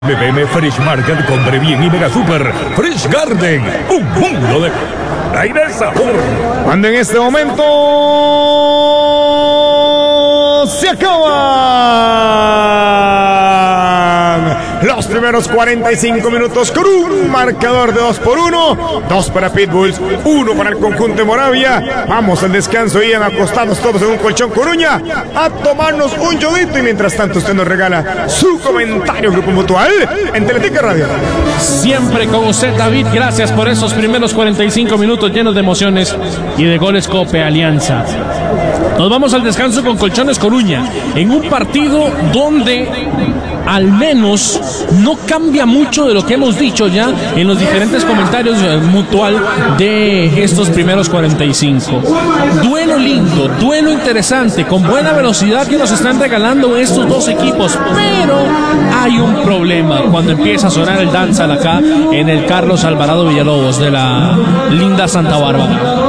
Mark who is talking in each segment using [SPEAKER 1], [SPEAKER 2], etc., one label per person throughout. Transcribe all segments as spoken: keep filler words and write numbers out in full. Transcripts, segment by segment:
[SPEAKER 1] M B M Fresh Market, compre bien y mega super Fresh Garden, un mundo de aire sabor.
[SPEAKER 2] Cuando en este momento se acaban los primeros cuarenta y cinco minutos con un marcador de dos por uno, dos para Pitbulls, uno para el conjunto de Moravia. Vamos al descanso y acostados todos en un colchón Coruña a tomarnos un yodito, y mientras tanto usted nos regala su comentario, Grupo Mutual, en Teletica Radio.
[SPEAKER 3] Siempre con usted, David, gracias por esos primeros cuarenta y cinco minutos llenos de emociones y de goles Cope Alianza. Nos vamos al descanso con Colchones Coruña, en un partido donde al menos no cambia mucho de lo que hemos dicho ya en los diferentes comentarios eh, Mutual de estos primeros cuarenta y cinco. Duelo lindo, duelo interesante, con buena velocidad que nos están regalando estos dos equipos, pero hay un problema cuando empieza a sonar el danzal acá en el Carlos Alvarado Villalobos de la linda Santa Bárbara.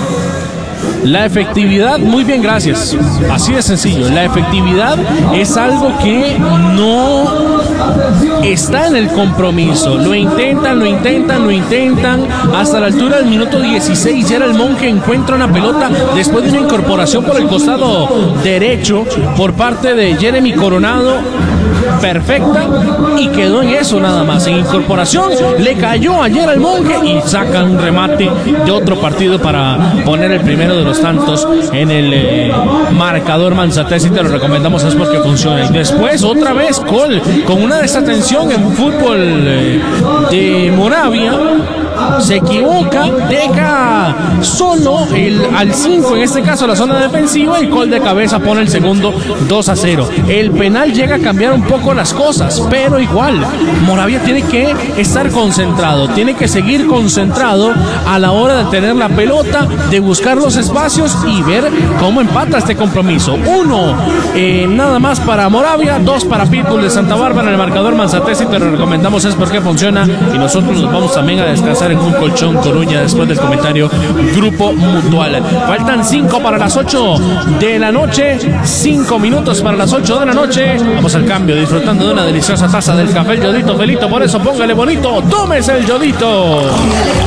[SPEAKER 3] La efectividad, muy bien, gracias. Así de sencillo. La efectividad es algo que no está en el compromiso. Lo intentan, lo intentan, lo intentan. Hasta la altura del minuto dieciséis, ya era el Monje encuentra una pelota después de una incorporación por el costado derecho por parte de Jeremy Coronado. Perfecta, y quedó en eso nada más. En incorporación le cayó ayer al Monje y sacan un remate de otro partido para poner el primero de los tantos en el eh, marcador Manzatés, y te lo recomendamos, es porque funciona. Y después otra vez Col con una desatención en fútbol eh, de Moravia. Se equivoca, deja solo el, al cinco, en este caso la zona defensiva, y Col de cabeza pone el segundo dos a cero. El penal llega a cambiar un poco las cosas, pero igual Moravia tiene que estar concentrado, tiene que seguir concentrado a la hora de tener la pelota, de buscar los espacios y ver cómo empata este compromiso. Uno eh, nada más para Moravia, dos para Pitbull de Santa Bárbara en el marcador Manzatés, y te lo recomendamos, es porque funciona. Y nosotros nos vamos también a descansar en un colchón Coruña después del comentario Grupo Mutual. Faltan cinco para las ocho de la noche, cinco minutos para las ocho de la noche. Vamos al cambio, disfrutando de una deliciosa taza del café El Yodito Felito. Por eso póngale bonito, tómese el Yodito.